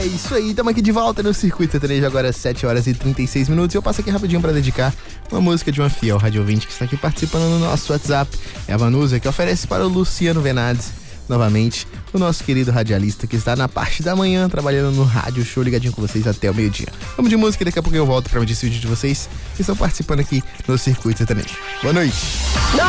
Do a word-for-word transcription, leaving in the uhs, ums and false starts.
isso aí, estamos aqui de volta no Circuito Sertanejo, agora às sete horas e trinta e seis minutos. E eu passo aqui rapidinho para dedicar uma música de uma fiel rádio ouvinte que está aqui participando no nosso WhatsApp. É a Vanusa, que oferece para o Luciano Venades, novamente, o nosso querido radialista que está na parte da manhã trabalhando no Rádio Show, ligadinho com vocês até o meio-dia. Vamos de música e daqui a pouco eu volto para me despedir de vocês que estão participando aqui no Circuito Sertanejo. Boa noite!